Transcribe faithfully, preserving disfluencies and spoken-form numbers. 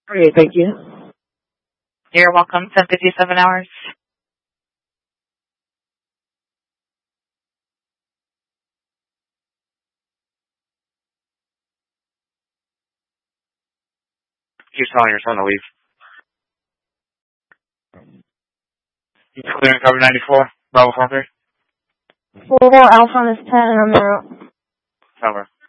Okay, thank you. You're welcome. ten fifty-seven hours. Keep telling your son to leave. He's clearing cover ninety-four. Bravo four three. four Alpha on this ten, and I'm out. Cover.